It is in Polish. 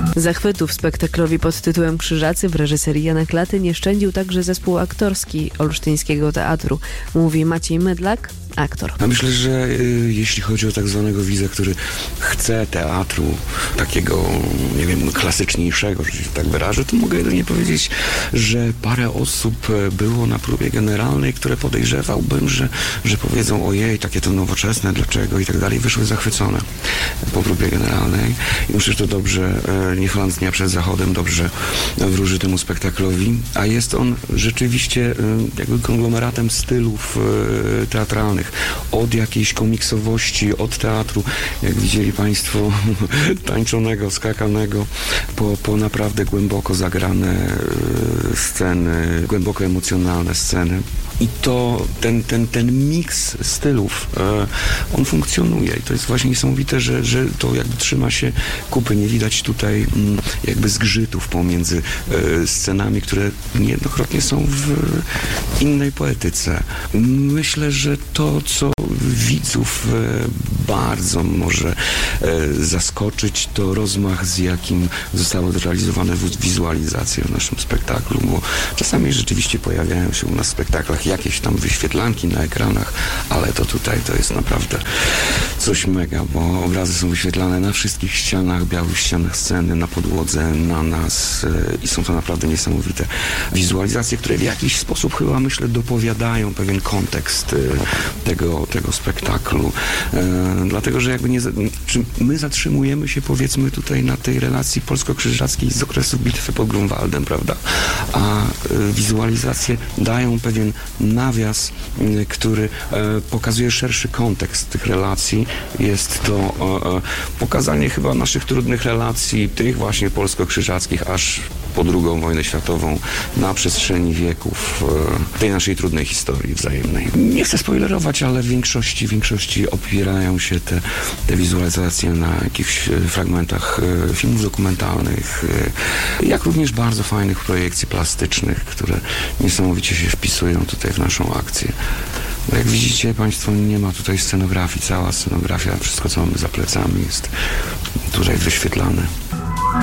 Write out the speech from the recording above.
Zachwytów spektaklowi pod tytułem Krzyżacy w reżyserii Jana Klaty nie szczędził także zespół aktorski Olsztyńskiego Teatru, mówi Maciej Mydlak, aktor. Ja myślę, że jeśli chodzi o tak zwanego widza, który chce teatru takiego, nie wiem, klasyczniejszego, że się tak wyrażę, to mogę jedynie powiedzieć, że parę osób było na próbie generalnej, które podejrzewałbym, że powiedzą ojej, takie to nowoczesne, dlaczego i tak dalej, wyszły zachwycone po próbie generalnej. I myślę, że to dobrze, niechyląc dnia przed zachodem, dobrze wróży temu spektaklowi, a jest on rzeczywiście jakby konglomeratem stylów teatralnych. Od jakiejś komiksowości, od teatru, jak widzieli Państwo, tańczonego, skakanego, po naprawdę głęboko zagrane sceny, głęboko emocjonalne sceny. I to ten miks stylów, on funkcjonuje i to jest właśnie niesamowite, że to jakby trzyma się kupy. Nie widać tutaj jakby zgrzytów pomiędzy scenami, które niejednokrotnie są w innej poetyce. Myślę, że to, co widzów bardzo może zaskoczyć, to rozmach, z jakim zostały zrealizowane wizualizacje w naszym spektaklu, bo czasami rzeczywiście pojawiają się u nas w spektaklach jakieś tam wyświetlanki na ekranach, ale to tutaj to jest naprawdę coś mega, bo obrazy są wyświetlane na wszystkich ścianach, białych ścianach sceny, na podłodze, na nas i są to naprawdę niesamowite wizualizacje, które w jakiś sposób chyba, myślę, dopowiadają pewien kontekst tego spektaklu. Dlatego, że jakby my zatrzymujemy się, powiedzmy, tutaj na tej relacji polsko-krzyżackiej z okresu bitwy pod Grunwaldem, prawda? A wizualizacje dają pewien nawias, który pokazuje szerszy kontekst tych relacji. Jest to pokazanie chyba naszych trudnych relacji, tych właśnie polsko-krzyżackich, aż po II wojnę światową, na przestrzeni wieków tej naszej trudnej historii wzajemnej. Nie chcę spoilerować, ale w większości opierają się te wizualizacje na jakichś fragmentach filmów dokumentalnych, jak również bardzo fajnych projekcji plastycznych, które niesamowicie się wpisują tutaj w naszą akcję. Bo jak widzicie Państwo, nie ma tutaj scenografii, cała scenografia, wszystko co mamy za plecami jest tutaj wyświetlane.